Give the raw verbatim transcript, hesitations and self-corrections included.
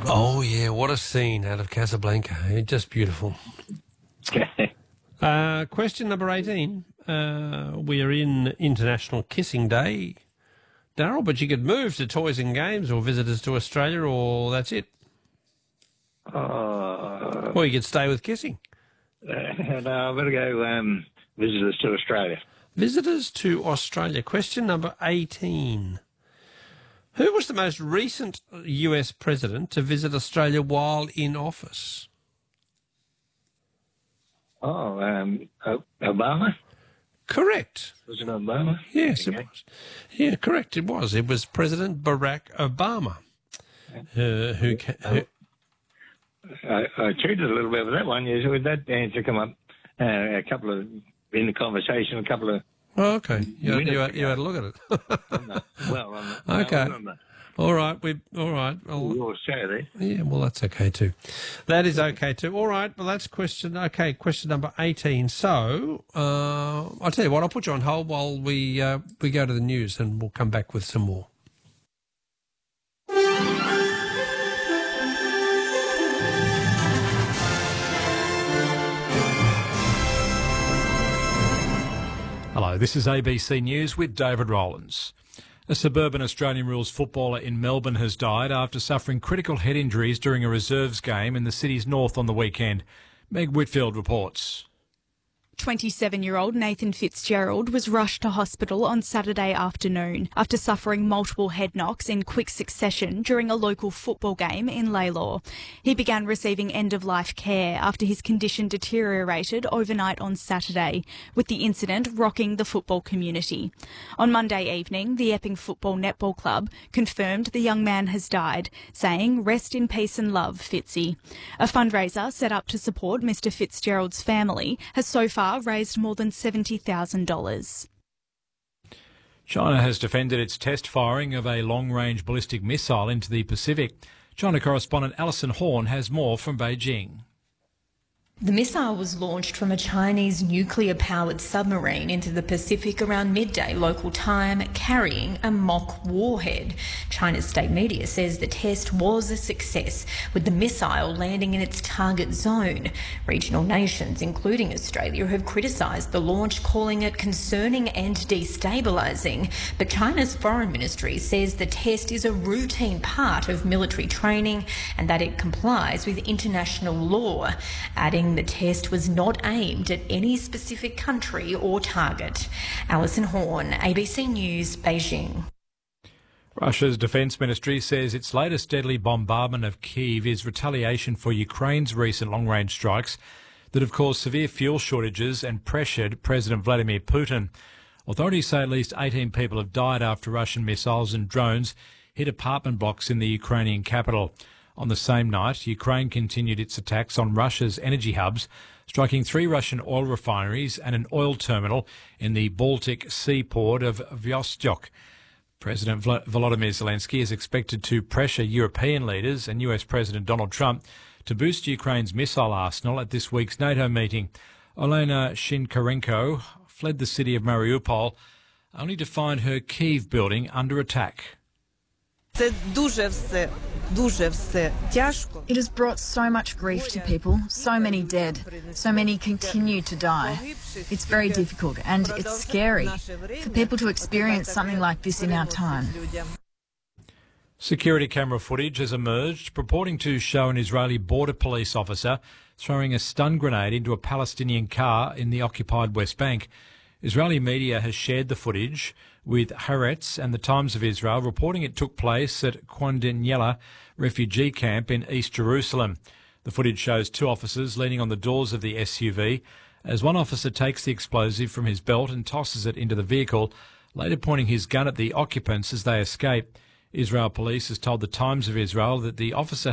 Oh, yeah, what a scene out of Casablanca. Just beautiful. uh, question number eighteen. Uh, we are in International Kissing Day, Daryl, but you could move to Toys and Games or Visitors to Australia, or that's it. Uh, or you could stay with kissing. Uh, no, I better go um, Visitors to Australia. Visitors to Australia. Question number eighteen. Who was the most recent U S president to visit Australia while in office? Oh, um, Obama? Correct. Was it Obama? Yes, okay. it was. Yeah, correct, it was. It was President Barack Obama. Uh, who, who I, I cheated a little bit with that one. Yes, with that answer come up uh, a couple of, in the conversation, a couple of... Oh, okay. You, you, had, you had a look at it. no, well, I'm not, okay. No, I'm not. All right. We. All right. Well, you're Saturday. Yeah. Well, that's okay too. That is okay too. All right. Well, that's question. Okay. Question number eighteen. So, uh, I'll tell you what. I'll put you on hold while we uh, we go to the news, and we'll come back with some more. Hello, this is A B C News with David Rowlands. A suburban Australian rules footballer in Melbourne has died after suffering critical head injuries during a reserves game in the city's north on the weekend. Meg Whitfield reports. twenty-seven-year-old Nathan Fitzgerald was rushed to hospital on Saturday afternoon after suffering multiple head knocks in quick succession during a local football game in Lalor. He began receiving end-of-life care after his condition deteriorated overnight on Saturday, with the incident rocking the football community. On Monday evening, the Epping Football Netball Club confirmed the young man has died, saying, "Rest in peace and love, Fitzy." A fundraiser set up to support Mister Fitzgerald's family has so far raised more than seventy thousand dollars. China has defended its test firing of a long-range ballistic missile into the Pacific. China correspondent Alison Horn has more from Beijing. The missile was launched from a Chinese nuclear-powered submarine into the Pacific around midday local time, carrying a mock warhead. China's state media says the test was a success, with the missile landing in its target zone. Regional nations, including Australia, have criticised the launch, calling it concerning and destabilising. But China's foreign ministry says the test is a routine part of military training and that it complies with international law, adding the test was not aimed at any specific country or target. Alison Horn, A B C News, Beijing. Russia's defence ministry says its latest deadly bombardment of Kyiv is retaliation for Ukraine's recent long-range strikes that have caused severe fuel shortages and pressured President Vladimir Putin. Authorities say at least eighteen people have died after Russian missiles and drones hit apartment blocks in the Ukrainian capital. On the same night, Ukraine continued its attacks on Russia's energy hubs, striking three Russian oil refineries and an oil terminal in the Baltic Sea port of Vostok. President Volodymyr Zelensky is expected to pressure European leaders and U S President Donald Trump to boost Ukraine's missile arsenal at this week's NATO meeting. Olena Shinkarenko fled the city of Mariupol only to find her Kyiv building under attack. It has brought so much grief to people, so many dead, so many continue to die. It's very difficult and it's scary for people to experience something like this in our time. Security camera footage has emerged purporting to show an Israeli border police officer throwing a stun grenade into a Palestinian car in the occupied West Bank. Israeli media has shared the footage, with Haaretz and the Times of Israel reporting it took place at Kwandinyela refugee camp in East Jerusalem. The footage shows two officers leaning on the doors of the S U V as one officer takes the explosive from his belt and tosses it into the vehicle, later pointing his gun at the occupants as they escape. Israel police has told the Times of Israel that the officer